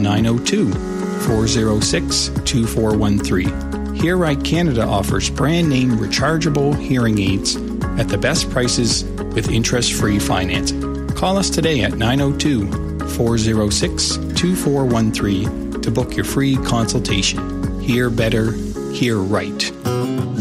call 902-406-2413. Hear Right Canada offers brand name rechargeable hearing aids at the best prices with interest-free financing. Call us today at 902-406-2413 to book your free consultation. Hear better, hear right.